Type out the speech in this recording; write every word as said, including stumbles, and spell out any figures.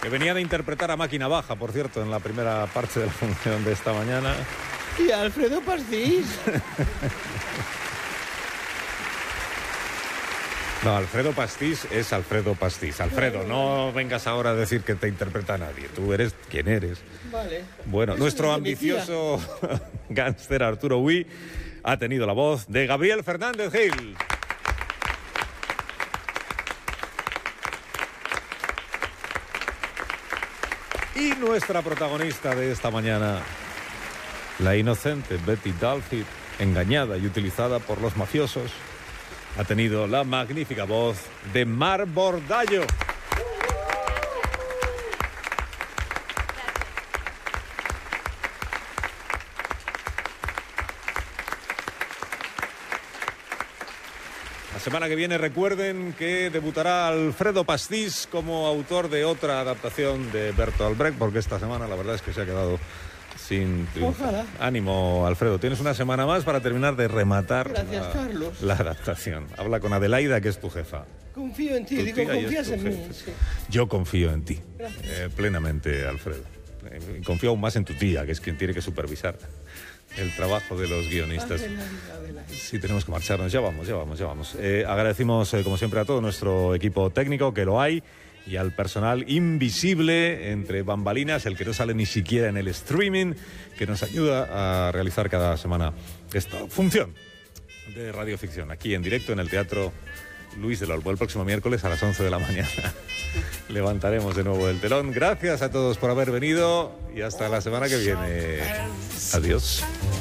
que venía de interpretar a máquina baja, por cierto, en la primera parte de la función de esta mañana. Y Alfredo Pastís. No, Alfredo Pastís es Alfredo Pastís. Alfredo, no vengas ahora a decir que te interpreta a nadie. Tú eres quien eres. Vale. Bueno, Eso nuestro es ambicioso gángster Arturo Ui ha tenido la voz de Gabriel Fernández Gil. Y nuestra protagonista de esta mañana, la inocente Betty Dalfit, engañada y utilizada por los mafiosos, ha tenido la magnífica voz de Mar Bordallo. La semana que viene recuerden que debutará Alfredo Pastís como autor de otra adaptación de Bertolt Brecht, porque esta semana la verdad es que se ha quedado sin triunfo. Ojalá. Ánimo, Alfredo, tienes una semana más para terminar de rematar Gracias, la, Carlos. la adaptación. Habla con Adelaida, que es tu jefa. Confío en ti, Tu digo, tía y es confías tu en mí. jefe. Sí. Yo confío en ti, Gracias. eh, plenamente, Alfredo. Eh, confío aún más en tu tía, que es quien tiene que supervisar el trabajo de los guionistas. Adelaide, Adelaide. Sí, tenemos que marcharnos. Ya vamos, ya vamos, ya vamos. Eh, agradecemos, eh, como siempre, a todo nuestro equipo técnico, que lo hay, y al personal invisible entre bambalinas, el que no sale ni siquiera en el streaming, que nos ayuda a realizar cada semana esta función de radioficción, aquí en directo en el Teatro Luis del Olmo. El próximo miércoles a las once de la mañana levantaremos de nuevo el telón. Gracias a todos por haber venido y hasta la semana que viene. Adiós.